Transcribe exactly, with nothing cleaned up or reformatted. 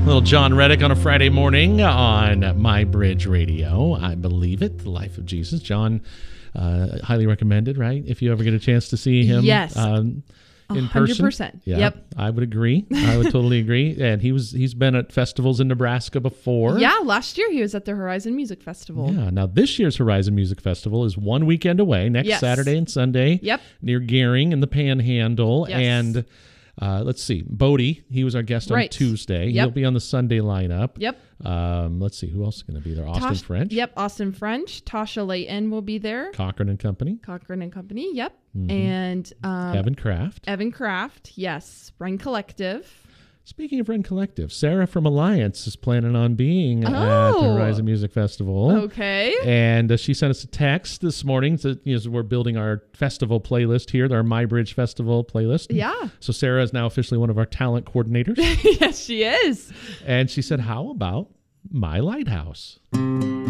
Little John Reddick on a Friday morning on My Bridge Radio. I believe it. The Life of Jesus. John, uh, highly recommended, right? If you ever get a chance to see him. Yes. Um, in one hundred person. percent. Yeah, Yep. I would agree. I would totally agree. And he was, he's been at festivals in Nebraska before. Yeah, last year he was at the Horizon Music Festival. Yeah. Now, this year's Horizon Music Festival is one weekend away, next Yes. Saturday and Sunday. Yep. Near Gehring in the Panhandle. Yes. And uh, let's see, Bodie, he was our guest on Right. Tuesday. Yep. He'll be on the Sunday lineup. Yep. Um, let's see, who else is going to be there? Austin Tosh- French. Yep, Austin French. Tasha Layton will be there. Cochran and Company. Cochran and Company. Yep. Mhm. And um, Evan Kraft. Evan Kraft. Yes. Run Collective. Speaking of Ren Collective, Sarah from Alliance is planning on being at the Oh. Horizon Music Festival. Okay. And uh, she sent us a text this morning. So, you know, so we're building our festival playlist here, our My Bridge Festival playlist. Yeah. So Sarah is now officially one of our talent coordinators. Yes, she is. And she said, how about My Lighthouse?